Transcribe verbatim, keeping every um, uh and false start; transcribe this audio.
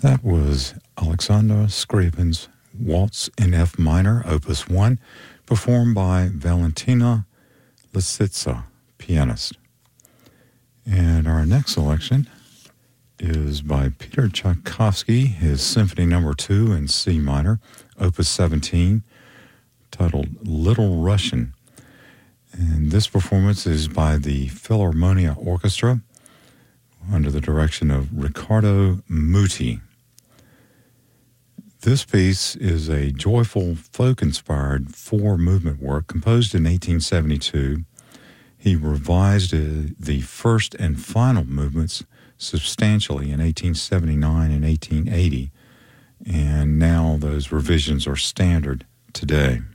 That was Alexander Scriabin's Waltz in F minor, Opus one, performed by Valentina Lisitsa, pianist. And our next selection is by Peter Tchaikovsky, his Symphony Number two in C minor, Opus seventeen, titled Little Russian. And this performance is by the Philharmonia Orchestra under the direction of Riccardo Muti. This piece is a joyful, folk-inspired four-movement work composed in eighteen seventy-two. He revised uh, the first and final movements substantially in eighteen seventy-nine and eighteen eighty, and now those revisions are standard today.